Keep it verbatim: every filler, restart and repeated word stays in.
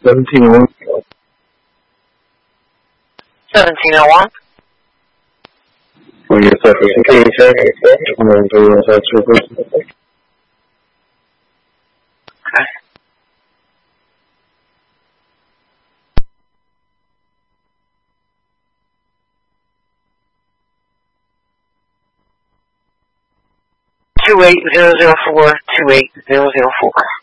seventeen oh one. seventeen oh one. For your security check, I'm going to do your actual person. Okay. Two eight zero zero four, two eight zero zero four.